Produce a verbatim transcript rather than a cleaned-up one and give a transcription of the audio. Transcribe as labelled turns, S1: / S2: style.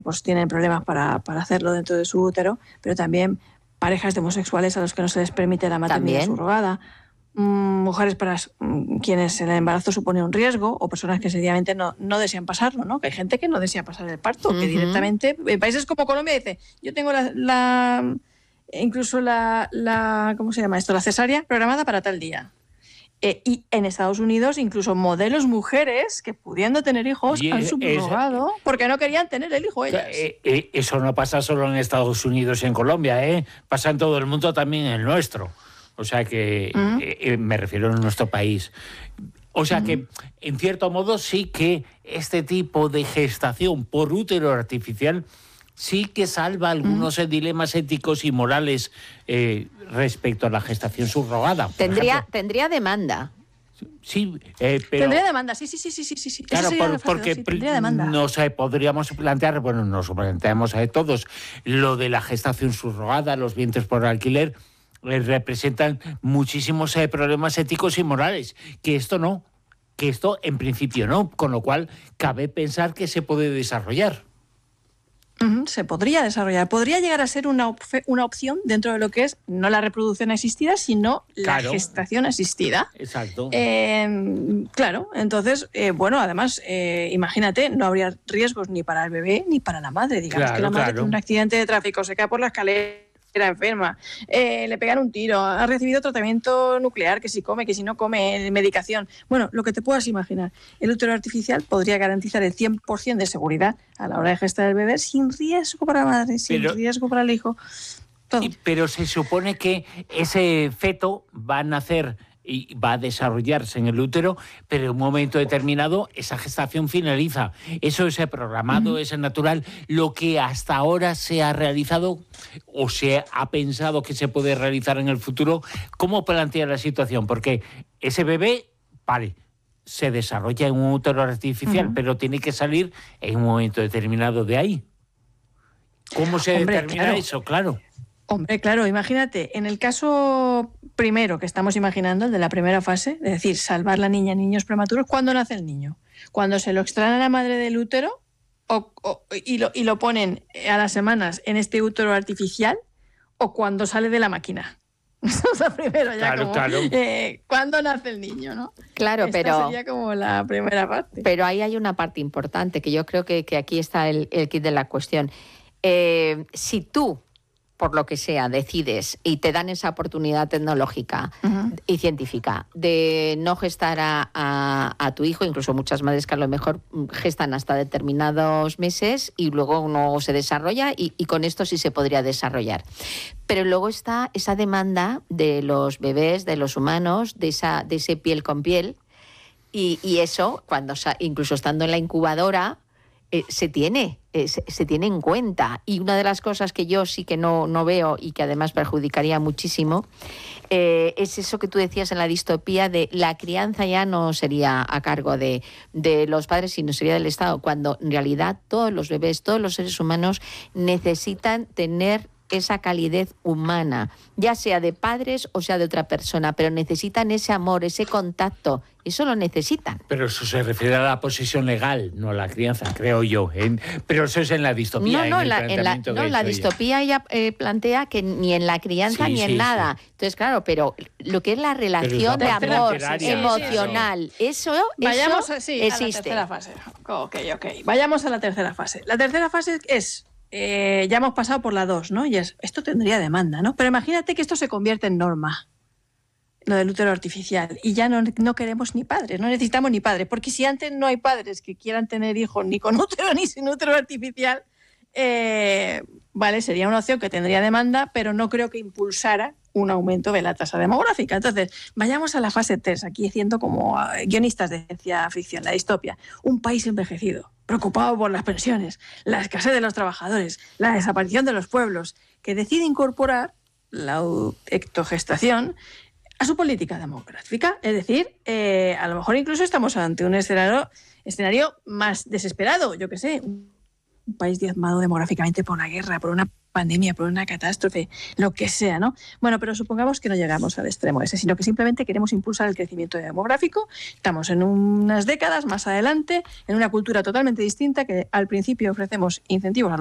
S1: pues tienen problemas para, para hacerlo dentro de su útero, pero también parejas de homosexuales a los que no se les permite la maternidad
S2: ¿También?
S1: subrogada, mmm, mujeres para mmm, quienes el embarazo supone un riesgo, o personas que sencillamente no, no desean pasarlo, ¿no? Que hay gente que no desea pasar el parto, uh-huh. que directamente, en países como Colombia dice, yo tengo la, la incluso la, la, ¿cómo se llama esto? La cesárea programada para tal día. Eh, y en Estados Unidos, incluso modelos mujeres que pudiendo tener hijos y han subrogado es, porque no querían tener el hijo ellas.
S3: Eh, eh, eso no pasa solo en Estados Unidos y en Colombia, ¿eh? Pasa en todo el mundo, también en el nuestro. O sea que, uh-huh. eh, me refiero a nuestro país. O sea uh-huh. que, en cierto modo, sí que este tipo de gestación por útero artificial sí que salva algunos uh-huh. dilemas éticos y morales eh, respecto a la gestación subrogada.
S2: Tendría, tendría demanda.
S3: Sí, eh, pero...
S1: Tendría demanda, sí, sí, sí, sí, sí, sí.
S3: Claro, por, porque sí, nos eh, podríamos plantear, bueno, nos planteamos a todos, lo de la gestación subrogada, los vientres por alquiler, eh, representan muchísimos eh, problemas éticos y morales, que esto no, que esto en principio no, con lo cual cabe pensar que se puede desarrollar.
S1: Uh-huh, se podría desarrollar. Podría llegar a ser una, op- una opción dentro de lo que es no la reproducción asistida, sino
S3: claro.
S1: la gestación asistida.
S3: Exacto.
S1: Eh, claro, entonces, eh, bueno, además, eh, imagínate, no habría riesgos ni para el bebé ni para la madre. Digamos
S3: claro,
S1: que la madre
S3: claro.
S1: tiene un accidente de tráfico, se cae por la escalera, era enferma, eh, le pegan un tiro, ha recibido tratamiento nuclear, que si come, que si no come, medicación. Bueno, lo que te puedas imaginar. El útero artificial podría garantizar el cien por ciento de seguridad a la hora de gestar el bebé sin riesgo para la madre, sin pero, riesgo para el hijo. Todo.
S3: Pero se supone que ese feto va a nacer y va a desarrollarse en el útero, pero en un momento determinado esa gestación finaliza. Eso es programado, uh-huh. es natural. Lo que hasta ahora se ha realizado o se ha pensado que se puede realizar en el futuro, ¿cómo plantea la situación? Porque ese bebé, vale, se desarrolla en un útero artificial, uh-huh. pero tiene que salir en un momento determinado de ahí. ¿Cómo se
S1: Hombre,
S3: determina
S1: claro.
S3: eso? Claro.
S1: Hombre, claro, imagínate, en el caso primero que estamos imaginando, el de la primera fase, es decir, salvar la niña en niños prematuros, ¿cuándo nace el niño? ¿Cuando se lo extraen a la madre del útero o, o, y, lo, y lo ponen a las semanas en este útero artificial o cuando sale de la máquina? Eso es lo primero, ya
S3: claro,
S1: como,
S3: claro.
S1: Eh, ¿cuándo nace el niño, no?
S2: Claro,
S1: Esta
S2: pero...
S1: sería como la primera parte.
S2: Pero ahí hay una parte importante, que yo creo que, que aquí está el, el kit de la cuestión. Eh, si tú, por lo que sea, decides y te dan esa oportunidad tecnológica uh-huh. y científica de no gestar a, a, a tu hijo, incluso muchas madres que a lo mejor gestan hasta determinados meses y luego no se desarrolla y, y con esto sí se podría desarrollar. Pero luego está esa demanda de los bebés, de los humanos, de esa, de ese piel con piel y, y eso, cuando incluso estando en la incubadora, Eh, se tiene, eh, se, se tiene en cuenta. Y una de las cosas que yo sí que no, no veo y que además perjudicaría muchísimo eh, es eso que tú decías en la distopía de la crianza ya no sería a cargo de, de los padres, sino sería del Estado, cuando en realidad todos los bebés, todos los seres humanos necesitan tener esa calidez humana, ya sea de padres o sea de otra persona, pero necesitan ese amor, ese contacto, eso lo necesitan.
S3: Pero eso se refiere a la posesión legal, no a la crianza, creo yo. ¿eh? Pero eso es en la distopía.
S2: No, no,
S3: en el
S2: la, en la, no, la distopía ella eh, plantea que ni en la crianza sí, ni en sí, nada. Sí. Entonces, claro, pero lo que es la relación de amor emocional, sí, sí, eso,
S1: Vayamos
S2: eso
S1: a, sí,
S2: existe.
S1: A la tercera fase. Ok, ok. Vayamos a la tercera fase. La tercera fase es... Eh, ya hemos pasado por la dos, ¿no? Y es, esto tendría demanda, ¿no? Pero imagínate que esto se convierte en norma, lo del útero artificial, y ya no, no queremos ni padres, no necesitamos ni padres, porque si antes no hay padres que quieran tener hijos ni con útero ni sin útero artificial, eh, vale, sería una opción que tendría demanda, pero no creo que impulsara un aumento de la tasa demográfica. Entonces, vayamos a la fase tres, aquí haciendo como guionistas de ciencia ficción, la distopia. Un país envejecido, preocupado por las pensiones, la escasez de los trabajadores, la desaparición de los pueblos, que decide incorporar la ectogestación a su política demográfica. Es decir, eh, a lo mejor incluso estamos ante un escenario, escenario más desesperado, yo qué sé, un país diezmado demográficamente por la guerra, por una pandemia, por una catástrofe, lo que sea, ¿no? Bueno, pero supongamos que no llegamos al extremo ese, sino que simplemente queremos impulsar el crecimiento demográfico. Estamos en unas décadas más adelante, en una cultura totalmente distinta, que al principio ofrecemos incentivos a